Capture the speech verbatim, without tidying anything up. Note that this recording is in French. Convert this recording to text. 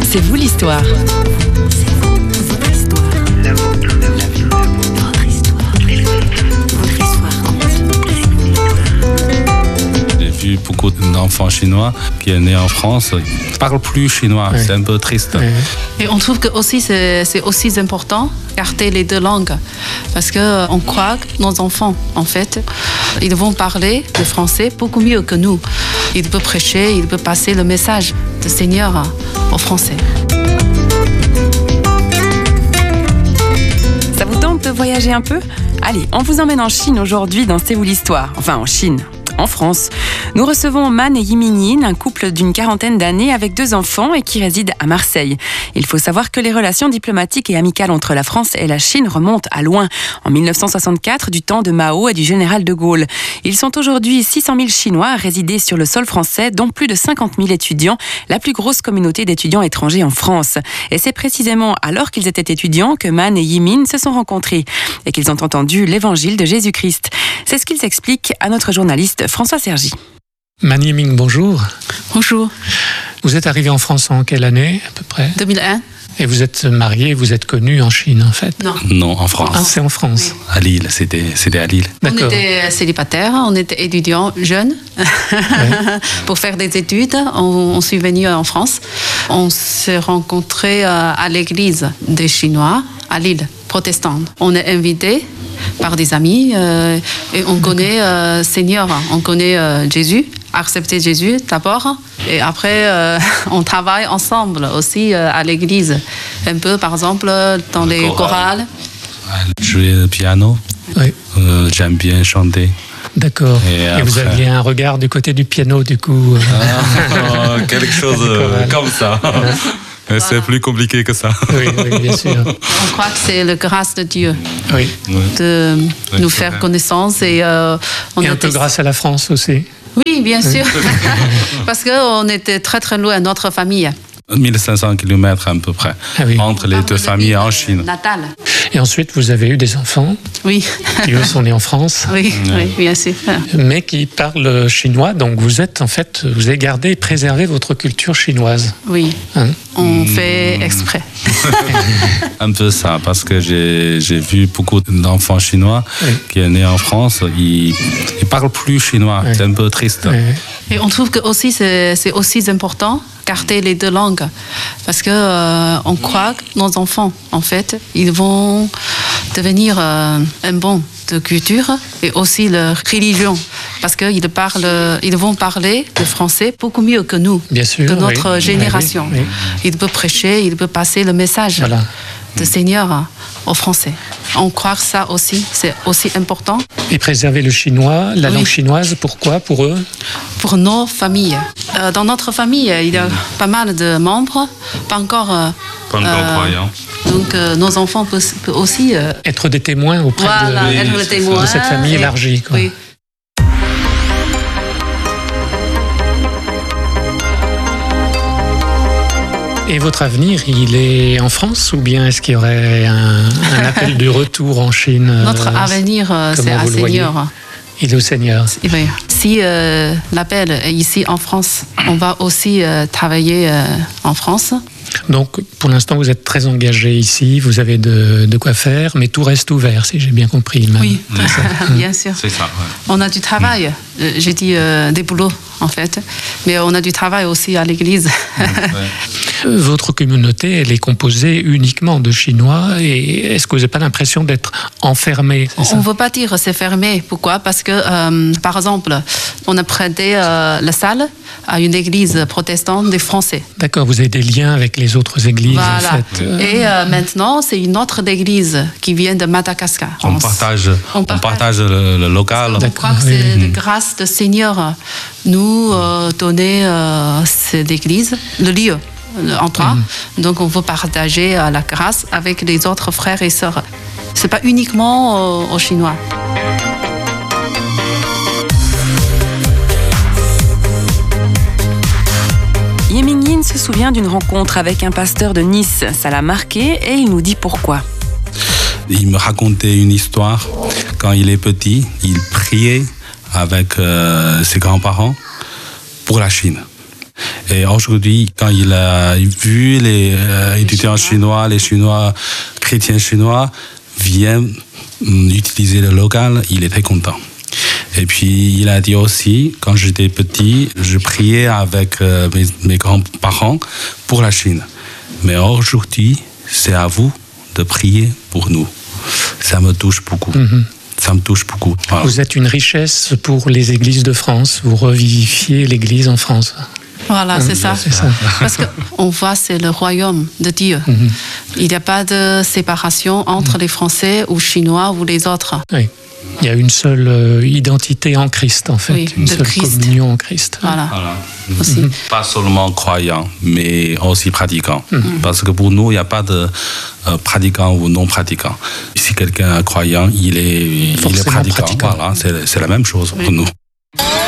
C'est vous l'histoire. J'ai vu beaucoup d'enfants chinois qui sont nés en France ne parlent plus chinois. Oui. C'est un peu triste. Oui. Et on trouve que aussi c'est, c'est aussi important garder les deux langues parce qu'on croit que nos enfants, en fait, ils vont parler le français beaucoup mieux que nous. Ils peuvent prêcher, ils peuvent passer le message du Seigneur au français. Ça vous tente de voyager un peu ? Allez, on vous emmène en Chine aujourd'hui dans C'est vous l'histoire. Enfin, en Chine. En France. Nous recevons Man et Yiming, un couple d'une quarantaine d'années avec deux enfants et qui réside à Marseille. Il faut savoir que les relations diplomatiques et amicales entre la France et la Chine remontent à loin, en dix-neuf cent soixante-quatre, du temps de Mao et du général de Gaulle. Ils sont aujourd'hui six cent mille Chinois à résider sur le sol français, dont plus de cinquante mille étudiants, la plus grosse communauté d'étudiants étrangers en France. Et c'est précisément alors qu'ils étaient étudiants que Man et Yiming se sont rencontrés et qu'ils ont entendu l'évangile de Jésus-Christ. C'est ce qu'ils expliquent à notre journaliste François Sergi. Man Yiming, bonjour. Bonjour. Vous êtes arrivé en France en quelle année, à peu près ? deux mille un. Et vous êtes marié, vous êtes connu en Chine, en fait ? Non. Non, en France. Ah, c'est en France. Oui. À Lille, c'était, c'était à Lille. D'accord. On était célibataires, on était étudiants jeunes. Oui. Pour faire des études, on, on s'est venu en France. On s'est rencontrés à l'église des Chinois, à Lille, protestante. On est invités par des amis euh, et on connaît euh, Seigneur, on connaît euh, Jésus, accepter Jésus d'abord et après euh, on travaille ensemble aussi euh, à l'église, un peu par exemple dans le les chorales. Jouer le piano, oui. euh, j'aime bien chanter. D'accord. Et, et après... vous aviez un regard du côté du piano du coup euh... ah, quelque chose comme ça. Voilà. C'est plus compliqué que ça. Oui, oui, bien sûr. On croit que c'est la grâce de Dieu oui. de oui, nous faire vrai. connaissance. Et, euh, on et un peu grâce à la France aussi. Oui, bien sûr. Parce qu'on était très très loin de notre famille. mille cinq cents kilomètres à peu près, ah oui. entre les deux familles en Chine. Natal. Et ensuite, vous avez eu des enfants oui. qui, eux, sont nés en France. Oui, oui. oui, bien sûr. Mais qui parlent chinois, donc vous êtes, en fait, vous avez gardé et préservé votre culture chinoise. Oui, hein? On fait exprès. Un peu ça, parce que j'ai, j'ai vu beaucoup d'enfants chinois oui. qui sont nés en France, ils ne parlent plus chinois, oui. c'est un peu triste. Oui. Et on trouve que aussi, c'est, c'est aussi important garder les deux langues parce que euh, on croit que nos enfants en fait ils vont devenir euh, un bon de culture et aussi leur religion parce qu'ils parlent ils vont parler le français beaucoup mieux que nous. Bien sûr, de notre oui. génération. Oui, oui. Ils peuvent prêcher, ils peuvent passer le message voilà. du Seigneur aux Français. On croit que ça aussi, c'est aussi important. Et préserver le chinois, la oui. langue chinoise, pourquoi pour eux ? Pour nos familles. Euh, dans notre famille, il y a pas mal de membres, pas encore, euh, pas encore euh, croyants. Donc euh, nos enfants peuvent, peuvent aussi... Euh, être des témoins auprès voilà, de, être de, témoins, de cette famille et, élargie. Quoi. Oui. Et votre avenir, il est en France ou bien est-ce qu'il y aurait un, un appel de retour en Chine ? Notre euh, avenir, c'est à Seigneur. Il est au Seigneur. Oui. Si euh, l'appel est ici en France, on va aussi euh, travailler euh, en France. Donc, pour l'instant, vous êtes très engagé ici, vous avez de, de quoi faire, mais tout reste ouvert, si j'ai bien compris. Même. Oui, bien sûr. C'est ça, ouais. On a du travail, mmh. j'ai dit euh, des boulots, en fait, mais on a du travail aussi à l'église. Mmh, ouais. Votre communauté, elle est composée uniquement de Chinois, et est-ce que vous n'avez pas l'impression d'être enfermé ? On ne veut pas dire c'est fermé. Pourquoi ? Parce que, euh, par exemple, on a prêté euh, la salle à une église protestante des Français. D'accord, vous avez des liens avec les autres églises, voilà. en fait. Et euh, maintenant, c'est une autre église qui vient de Madagascar. On partage, on partage, on partage le, le local. On croit que c'est oui. la grâce du Seigneur nous euh, donner euh, cette église, le lieu, l'endroit. Mm. Donc, on veut partager euh, la grâce avec les autres frères et sœurs. Ce n'est pas uniquement euh, aux Chinois. Yiming se souvient d'une rencontre avec un pasteur de Nice. Ça l'a marqué et il nous dit pourquoi. Il me racontait une histoire. Quand il est petit, il priait avec euh, ses grands-parents pour la Chine. Et aujourd'hui, quand il a vu les euh, étudiants chinois, les Chinois, chrétiens chinois, viennent utiliser le local, il était content. Et puis, il a dit aussi, quand j'étais petit, je priais avec euh, mes, mes grands-parents pour la Chine. Mais aujourd'hui, c'est à vous de prier pour nous. Ça me touche beaucoup. Mm-hmm. Ça me touche beaucoup. Voilà. Vous êtes une richesse pour les églises de France. Vous revivifiez l'église en France. Voilà, c'est ça. c'est ça. Parce qu'on voit, c'est le royaume de Dieu. Mm-hmm. Il n'y a pas de séparation entre mm-hmm. les Français ou Chinois ou les autres. Oui. Il y a une seule euh, identité en Christ, en fait. Oui, une seule Christ. Communion en Christ. Voilà. voilà. Aussi. Mm-hmm. Pas seulement croyant, mais aussi pratiquant. Mm-hmm. Parce que pour nous, il n'y a pas de euh, pratiquant ou non pratiquant. Si quelqu'un est croyant, il est, il est pratiquant. pratiquant. Voilà, c'est, c'est la même chose oui. pour nous.